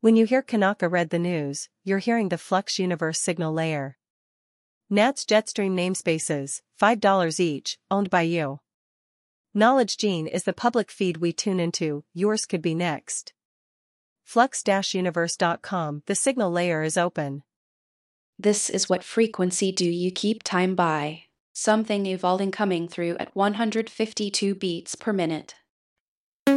When you hear Kanaka read the news, you're hearing the Flux Universe signal layer. NAT's Jetstream namespaces, $5 each, owned by you. Knowledge Gene is the public feed we tune into, yours could be next. Flux-universe.com, the signal layer is open. This is what frequency do you keep time by? Something evolving coming through at 152 beats per minute.